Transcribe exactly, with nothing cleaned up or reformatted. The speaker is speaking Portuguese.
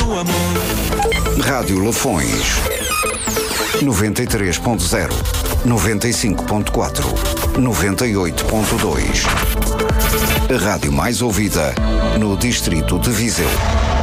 amor. Rádio Lafões. noventa e três ponto zero, noventa e cinco ponto quatro, noventa e oito ponto dois. A rádio mais ouvida no distrito de Viseu.